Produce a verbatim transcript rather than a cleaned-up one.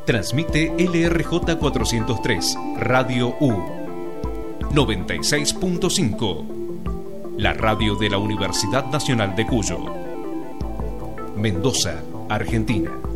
Transmite L R J cuatrocientos tres, Radio U, noventa y seis punto cinco, la radio de la Universidad Nacional de Cuyo. Mendoza, Argentina.